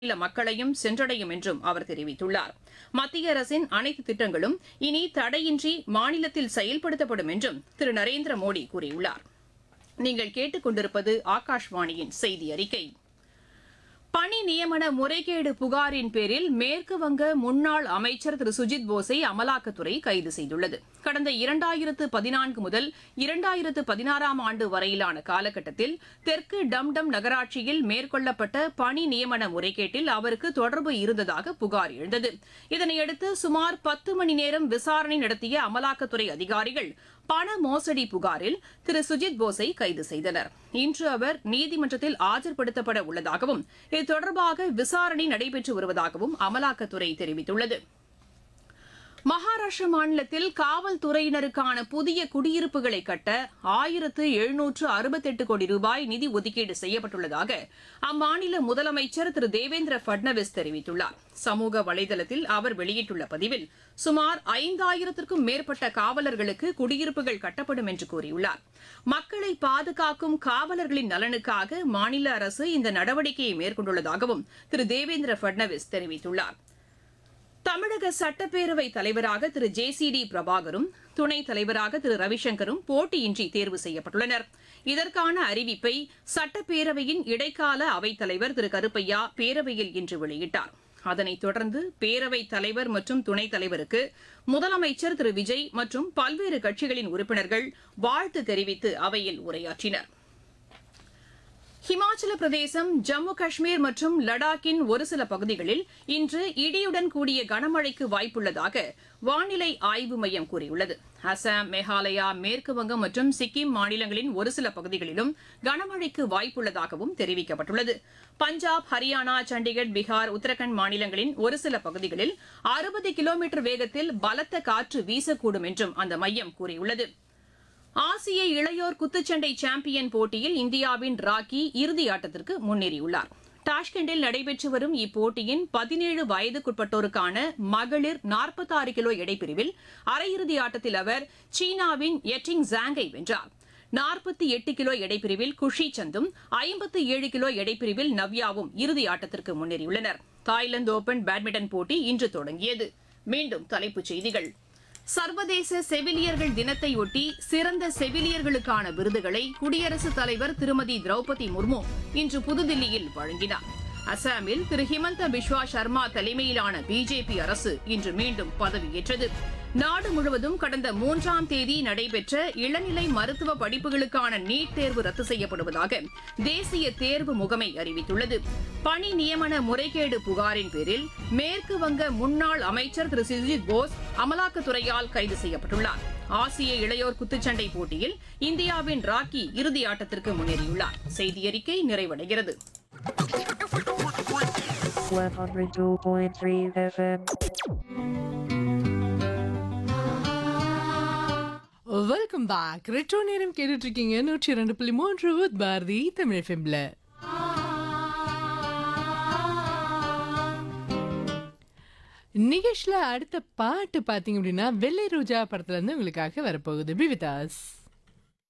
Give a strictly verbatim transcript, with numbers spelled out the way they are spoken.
மாநில மக்களையும் சென்றடையும் என்றும் அவர் தெரிவித்துள்ளார். மத்திய அரசின் அனைத்து திட்டங்களும் இனி தடையின்றி மாநிலத்தில் செயல்படுத்தப்படும் என்றும் திரு நரேந்திர மோடி கூறியுள்ளார். நீங்கள் கேட்டுக் கொண்டிருப்பது ஆகாஷ்வாணியின் செய்தி அறிக்கை. பணி நியமன முறைகேடு புகாரின் பேரில் மேற்குவங்க முன்னாள் அமைச்சர் திரு சுஜித் போஸை அமலாக்கத்துறை கைது செய்துள்ளது. கடந்த இரண்டாயிரத்து பதினான்கு முதல் இரண்டாயிரத்து பதினாறாம் ஆண்டு வரையிலான காலகட்டத்தில் தெற்கு டம்டம் நகராட்சியில் மேற்கொள்ளப்பட்ட பணி நியமன முறைகேட்டில் அவருக்கு தொடர்பு இருந்ததாக புகார் எழுந்தது. இதனையடுத்து சுமார் பத்து மணி நேரம் விசாரணை நடத்திய அமலாக்கத்துறை அதிகாரிகள் பண மோசடி புகாரில் திரு சுஜித் போஸை கைது செய்தனர். இன்று அவர் நீதிமன்றத்தில் ஆஜர்படுத்தப்பட உள்ளதாகவும் இது தொடர்பாக விசாரணை நடைபெற்று வருவதாகவும் அமலாக்கத்துறை தெரிவித்துள்ளது. மகாராஷ்டிர மாநிலத்தில் காவல்துறையினருக்கான புதிய குடியிருப்புகளை கட்ட ஆயிரத்து எழுநூற்று அறுபத்தெட்டு கோடி ரூபாய் நிதி ஒதுக்கீடு செய்யப்பட்டுள்ளதாக அம்மாநில முதலமைச்சர் திரு தேவேந்திர பட்னவிஸ் தெரிவித்துள்ளார். சமூக வலைதளத்தில் அவர் வெளியிட்டுள்ள பதிவில் சுமார் ஐந்தாயிரத்திற்கும் மேற்பட்ட காவலர்களுக்கு குடியிருப்புகள் கட்டப்படும் என்று கூறியுள்ளார். மக்களை பாதுகாக்கும் காவலர்களின் நலனுக்காக மாநில அரசு இந்த நடவடிக்கையை மேற்கொண்டுள்ளதாகவும் திரு தேவேந்திர பட்னவிஸ் தெரிவித்துள்ளார். தமிழக சட்டப்பேரவை தலைவராக திரு ஜே சி டி பிரபாகரும் துணைத் தலைவராக திரு ரவிசங்கரும் போட்டியின்றி தேர்வு செய்யப்பட்டுள்ளனர். இதற்கான அறிவிப்பை சட்டப்பேரவையின் இடைக்கால அவைத்தலைவர் திரு கருப்பையா பேரவையில் இன்று வெளியிட்டார். அதனைத் தொடர்ந்து பேரவைத் தலைவர் மற்றும் துணைத் தலைவருக்கு முதலமைச்சர் திரு விஜய் மற்றும் பல்வேறு கட்சிகளின் உறுப்பினர்கள் வாழ்த்து தெரிவித்து அவையில் உரையாற்றினர். ஹிமாச்சல பிரதேசம், ஜம்மு காஷ்மீர் மற்றும் லடாக்கின் ஒரு சில பகுதிகளில் இன்று இடியுடன் கூடிய கனமழைக்கு வாய்ப்புள்ளதாக வானிலை ஆய்வு மையம் கூறியுள்ளது. அசாம், மேகாலயா, மேற்குவங்கம் மற்றும் சிக்கிம் மாநிலங்களின் ஒரு சில பகுதிகளிலும் கனமழைக்கு வாய்ப்புள்ளதாகவும் தெரிவிக்கப்பட்டுள்ளது. பஞ்சாப், ஹரியானா, சண்டிகர், பீகார், உத்தரகாண்ட் மாநிலங்களின் ஒரு சில பகுதிகளில் அறுபது கிலோமீட்டர் வேகத்தில் பலத்த காற்று வீசக்கூடும் என்றும் அந்த மையம் கூறியுள்ளது. ஆசிய இளையோர் குத்துச்சண்டை சாம்பியன் போட்டியில் இந்தியாவின் ராக்கி இறுதி ஆட்டத்திற்கு முன்னேறியுள்ளார். டாஷ்கண்டில் நடைபெற்று வரும் இப்போட்டியின் பதினேழு வயதுக்குட்பட்டோருக்கான மகளிர் நாற்பத்தாறு கிலோ எடைப்பிரிவில் அரையிறுதி ஆட்டத்தில் அவர் சீனாவின் எட்டிங் ஜாங்கை வென்றார். நாற்பத்தி எட்டு கிலோ எடைப்பிரிவில் குஷி சந்தும் ஐம்பத்தி ஏழு கிலோ எடைப்பிரிவில் நவ்யாவும் இறுதி ஆட்டத்திற்கு முன்னேறியுள்ளனர். தாய்லாந்து ஓபன் பேட்மிண்டன் போட்டி இன்று தொடங்கியது. மீண்டும் தலைப்புச் செய்திகள். சர்வதேச செவிலியர்கள் தினத்தையொட்டி சிறந்த செவிலியர்களுக்கான விருதுகளை குடியரசுத் தலைவர் திருமதி திரௌபதி முர்மு இன்று புதுதில்லியில் வழங்கினார். அசாமில் திரு ஹிமந்த பிஸ்வா சர்மா தலைமையிலான பிஜேபி அரசு இன்று மீண்டும் பதவியேற்றது. நாடு முழுவதும் கடந்த மூன்றாம் தேதி நடைபெற்ற இளநிலை மருத்துவ படிப்புகளுக்கான நீட் தேர்வு ரத்து செய்யப்படுவதாக தேசிய தேர்வு முகமை அறிவித்துள்ளது. பணி நியமன முறைகேடு புகாரின் பேரில் மேற்கு வங்க முன்னாள் அமைச்சர் திரு சுஜித் போஸ் அமலாக்கத்துறையால் கைது செய்யப்பட்டுள்ளார். ஆசிய இளையோர் குத்துச்சண்டை போட்டியில் இந்தியாவின் ராக்கி இறுதி ஆட்டத்திற்கு முன்னேறியுள்ளார். செய்தி அறிக்கை நிறைவடைகிறது. one oh two point three F M. Welcome back. Retro நேரம் கேட்டுட்டு இருக்கீங்க நூற்றி இரண்டு புள்ளி மூன்று வித் பாரதி தமிழ் எஃப்எம்ல. நிகழ்ச்சியில் அடுத்த பாட்டு பார்த்தீங்க அப்படின்னா வெள்ளை ரோஜா படத்துல இருந்து உங்களுக்காக வரப்போகுது. Be with us.